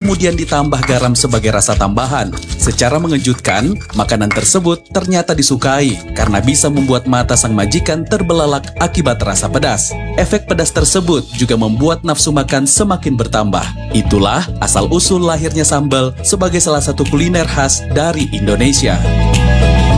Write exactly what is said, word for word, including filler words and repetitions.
kemudian ditambah garam sebagai rasa tambahan. Secara mengejutkan, makanan tersebut ternyata disukai karena bisa membuat mata sang majikan terbelalak akibat rasa pedas. Efek pedas tersebut juga membuat nafsu makan semakin bertambah. Itulah asal-usul lahirnya sambal sebagai salah satu kuliner khas dari Indonesia.